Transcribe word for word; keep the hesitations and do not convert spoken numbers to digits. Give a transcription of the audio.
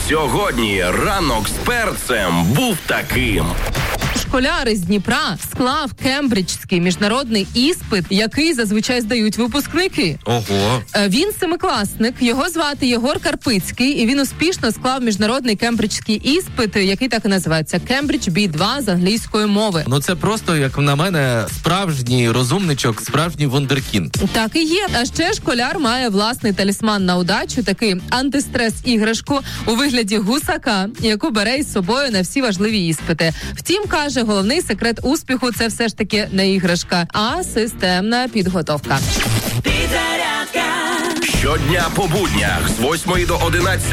Сьогодні ранок з перцем був таким. Школяр із Дніпра склав кембриджський міжнародний іспит, який зазвичай здають випускники. Ого. Він семикласник, його звати Єгор Карпицький, і він успішно склав міжнародний кембриджський іспит, який так і називається Кембридж бі два з англійської мови. Ну це просто, як на мене, справжній розумничок, справжній вундеркінд. Так і є. А ще школяр має власний талісман на удачу, такий антистрес-іграшку у вигляді гусака, яку бере із собою на всі важливі іспити. Втім, каже, головний секрет успіху – це все ж таки не іграшка, а системна підготовка. Щодня по буднях з восьмої до одинадцятої